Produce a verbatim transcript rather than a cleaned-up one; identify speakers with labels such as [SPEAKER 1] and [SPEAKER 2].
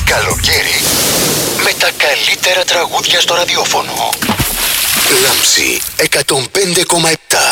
[SPEAKER 1] Καλοκαίρι με τα καλύτερα τραγούδια στο ραδιόφωνο. Λάμψη εκατόν πέντε κόμμα επτά.